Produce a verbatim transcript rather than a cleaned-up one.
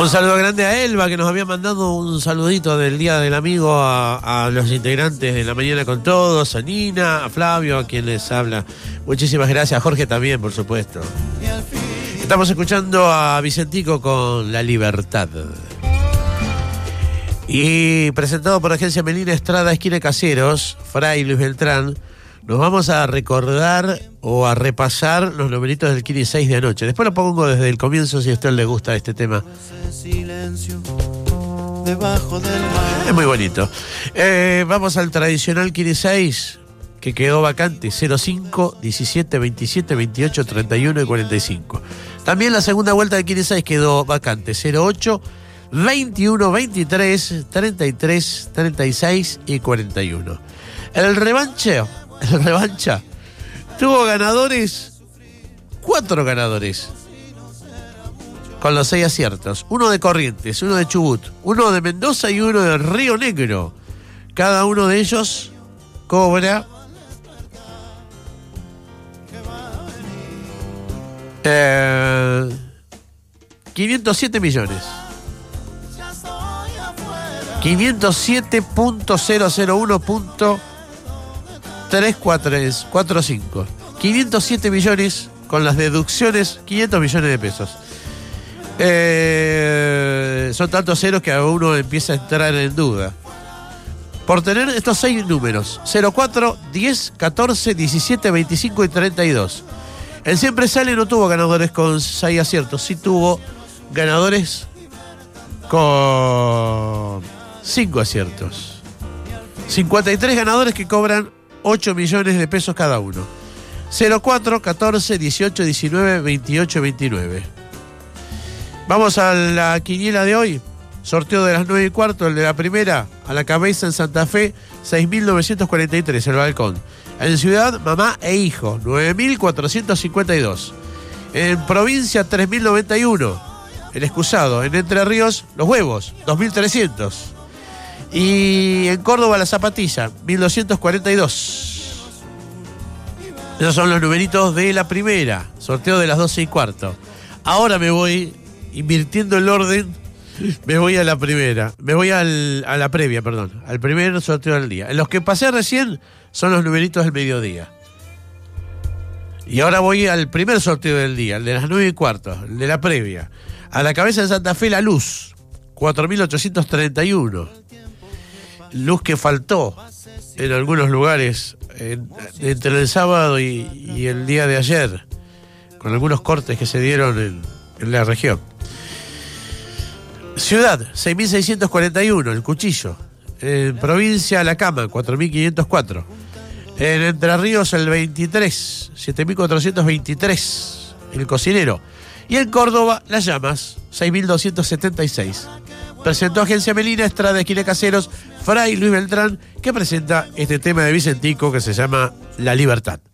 Un saludo grande a Elba, que nos había mandado un saludito del Día del Amigo a, a los integrantes de La Mañana con Todos, a Nina, a Flavio, a quien les habla. Muchísimas gracias, a Jorge también, por supuesto. Estamos escuchando a Vicentico con La Libertad. Y presentado por Agencia Melina Estrada, esquina Caseros, Fray Luis Beltrán, nos vamos a recordar o a repasar los numeritos del Kini seis de anoche. Después lo pongo desde el comienzo si a usted le gusta este tema. Es muy bonito. Eh, vamos al tradicional Kini seis, que quedó vacante, cero cinco, diecisiete, veintisiete, veintiocho, treinta y uno y cuarenta y cinco. También la segunda vuelta del Kini seis quedó vacante, cero ocho, veintiuno, veintitrés, treinta y tres, treinta y seis y cuarenta y uno. El revancha, el revancha tuvo ganadores, cuatro ganadores, con los seis aciertos. Uno de Corrientes, uno de Chubut, uno de Mendoza y uno de Río Negro. Cada uno de ellos cobra eh, quinientos siete millones. quinientos siete punto cero cero uno punto tres cuatro cinco. quinientos siete millones con las deducciones, quinientos millones de pesos. Eh, son tantos ceros que a uno empieza a entrar en duda. Por tener estos seis números, cero, cuatro, diez, catorce, diecisiete, veinticinco y treinta y dos. El Siempre Sale no tuvo ganadores con seis aciertos, sí tuvo ganadores con cinco aciertos. cincuenta y tres ganadores que cobran ocho millones de pesos cada uno. cero, cuatro, catorce, dieciocho, diecinueve, veintiocho, veintinueve. Vamos a la quiniela de hoy. Sorteo de las nueve y cuarto, el de la primera, a la cabeza en Santa Fe, seis mil novecientos cuarenta y tres, el balcón. En Ciudad, mamá e hijo, nueve mil cuatrocientos cincuenta y dos. En provincia, tres mil noventa y uno. El excusado. En Entre Ríos, los huevos, dos mil trescientos. Y en Córdoba, la zapatilla, mil doscientos cuarenta y dos. Esos son los numeritos de la primera. Sorteo de las doce y cuarto. Ahora me voy, invirtiendo el orden, me voy a la primera. Me voy al, a la previa, perdón. Al primer sorteo del día. En los que pasé recién son los numeritos del mediodía. Y ahora voy al primer sorteo del día, el de las nueve y cuarto, el de la previa. A la cabeza de Santa Fe, la luz, cuatro mil ochocientos treinta y uno. Luz que faltó en algunos lugares en, entre el sábado y, y el día de ayer, con algunos cortes que se dieron en, en la región. Ciudad, seis mil seiscientos cuarenta y uno, el cuchillo. En provincia, la cama, cuatro mil quinientos cuatro. En Entre Ríos, el veintitrés, siete mil cuatrocientos veintitrés, el cocinero. Y en Córdoba, las llamas, seis mil doscientos setenta y seis. Presentó Agencia Melina Estrada, esquina Caseros, Fray Luis Beltrán, que presenta este tema de Vicentico que se llama La Libertad.